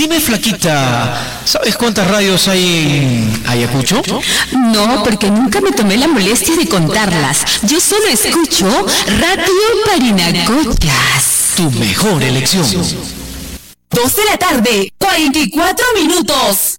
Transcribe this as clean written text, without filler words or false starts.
Dime, flaquita, ¿sabes cuántas radios hay en Ayacucho? No, porque nunca me tomé la molestia de contarlas. Yo solo escucho Radio Parinacochas. Tu mejor elección. 2 de la tarde, 44 minutos.